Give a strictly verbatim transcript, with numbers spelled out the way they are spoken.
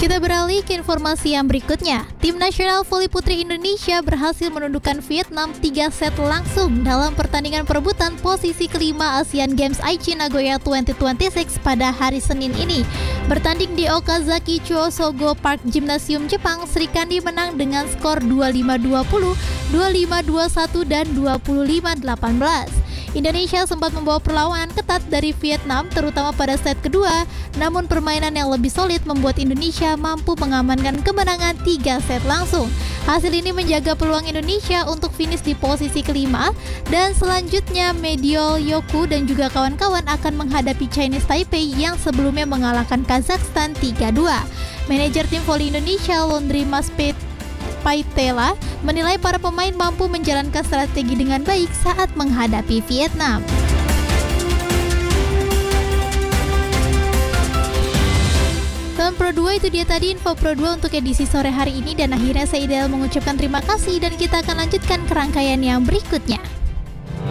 Kita beralih ke informasi yang berikutnya. Tim nasional voli putri Indonesia berhasil menundukkan Vietnam tiga set langsung dalam pertandingan perebutan posisi kelima Asian Games Aichi Nagoya dua ribu dua puluh enam pada hari Senin ini. Bertanding di Okazaki Chuosogo Park Gymnasium Jepang, Sri Kandi menang dengan skor dua puluh lima dua puluh, dua puluh lima dua puluh satu, dan dua puluh lima delapan belas. Indonesia sempat membawa perlawanan ketat dari Vietnam terutama pada set kedua, namun permainan yang lebih solid membuat Indonesia mampu mengamankan kemenangan tiga set langsung. Hasil ini menjaga peluang Indonesia untuk finish di posisi kelima, dan selanjutnya Mediol Yoku dan juga kawan-kawan akan menghadapi Chinese Taipei yang sebelumnya mengalahkan Kazakhstan tiga dua. Manajer tim voli Indonesia Laundry Maspet Paitela menilai para pemain mampu menjalankan strategi dengan baik saat menghadapi Vietnam. Teman Pro dua, itu dia tadi info Pro dua untuk edisi sore hari ini, dan akhirnya saya Idel mengucapkan terima kasih dan kita akan lanjutkan ke rangkaian yang berikutnya.